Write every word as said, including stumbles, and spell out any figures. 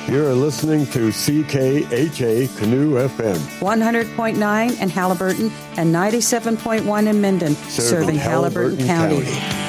You're listening to C K H A Canoe F M. one hundred point nine in Halliburton and ninety-seven point one in Minden, serving, serving Halliburton, Halliburton County. County.